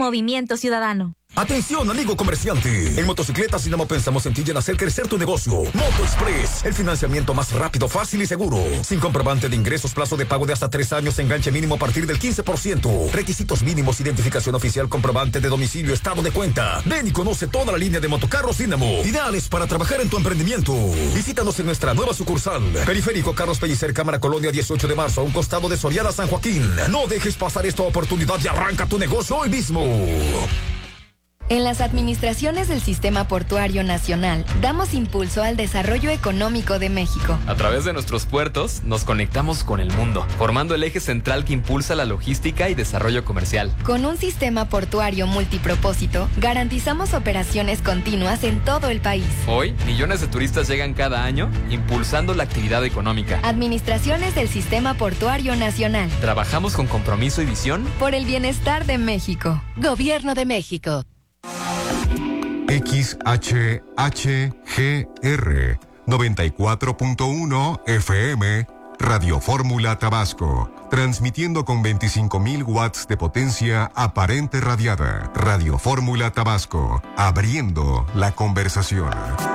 Movimiento Ciudadano. Atención, amigo comerciante. En Motocicletas Dinamo pensamos en ti y en hacer crecer tu negocio. Moto Express, el financiamiento más rápido, fácil y seguro. Sin comprobante de ingresos, plazo de pago de hasta 3 años, enganche mínimo a partir del 15%. Requisitos mínimos, identificación oficial, comprobante de domicilio, estado de cuenta. Ven y conoce toda la línea de motocarros Dinamo. Ideales para trabajar en tu emprendimiento. Visítanos en nuestra nueva sucursal. Periférico Carlos Pellicer, Cámara Colonia, 18 de marzo, a un costado de Soriana, San Joaquín. No dejes pasar esta oportunidad y arranca tu negocio hoy mismo. En las administraciones del Sistema Portuario Nacional, damos impulso al desarrollo económico de México. A través de nuestros puertos, nos conectamos con el mundo, formando el eje central que impulsa la logística y desarrollo comercial. Con un sistema portuario multipropósito, garantizamos operaciones continuas en todo el país. Hoy, millones de turistas llegan cada año, impulsando la actividad económica. Administraciones del Sistema Portuario Nacional. Trabajamos con compromiso y visión por el bienestar de México. Gobierno de México. XHHGR 94.1 FM Radio Fórmula Tabasco, transmitiendo con 25.000 watts de potencia aparente radiada. Radio Fórmula Tabasco, abriendo la conversación.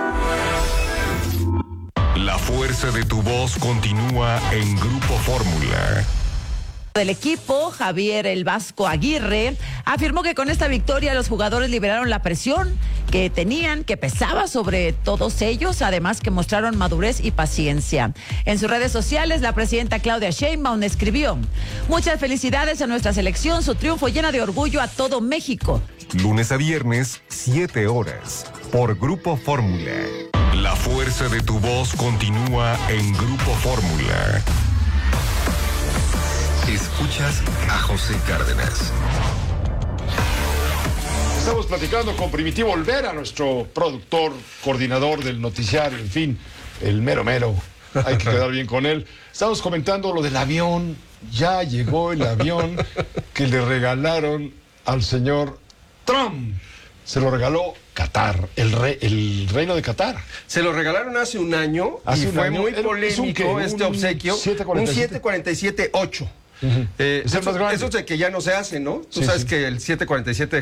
La fuerza de tu voz continúa en Grupo Fórmula. Del equipo, Javier El Vasco Aguirre, afirmó que con esta victoria los jugadores liberaron la presión que tenían, que pesaba sobre todos ellos, además que mostraron madurez y paciencia. En sus redes sociales, la presidenta Claudia Sheinbaum escribió: muchas felicidades a nuestra selección, su triunfo llena de orgullo a todo México. Lunes a viernes, 7 horas, por Grupo Fórmula. La fuerza de tu voz continúa en Grupo Fórmula. Escuchas a José Cárdenas. Estamos platicando con Primitivo Olvera, nuestro productor, coordinador del noticiario, en fin, el mero mero. Hay que quedar bien con él. Estamos comentando lo del avión. Ya llegó el avión que le regalaron al señor Trump. Se lo regaló Qatar, el reino de Qatar. Se lo regalaron hace un año y fue muy polémico este obsequio. Un 747-8. ¿Es el más grande? Eso es de que ya no se hace, ¿no? Tú sabes que el 747